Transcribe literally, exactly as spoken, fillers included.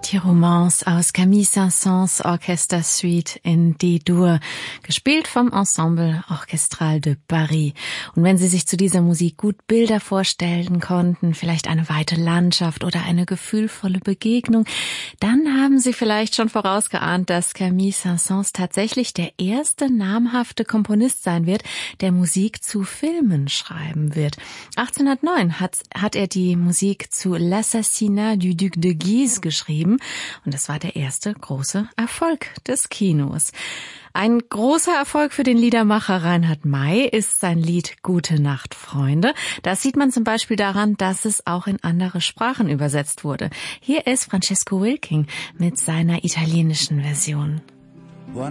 Die Romance aus Camille Saint-Saëns Orchestersuite in D-Dur, gespielt vom Ensemble Orchestral de Paris. Und wenn Sie sich zu dieser Musik gut Bilder vorstellen konnten, vielleicht eine weite Landschaft oder eine gefühlvolle Begegnung, dann haben Sie vielleicht schon vorausgeahnt, dass Camille Saint-Saëns tatsächlich der erste namhafte Komponist sein wird, der Musik zu Filmen schreiben wird. achtzehnhundertneun hat, hat er die Musik zu L'Assassinat du Duc de Guise geschrieben. Und das war der erste große Erfolg des Kinos. Ein großer Erfolg für den Liedermacher Reinhard Mey ist sein Lied Gute Nacht, Freunde. Das sieht man zum Beispiel daran, dass es auch in andere Sprachen übersetzt wurde. Hier ist Francesco Wilking mit seiner italienischen Version.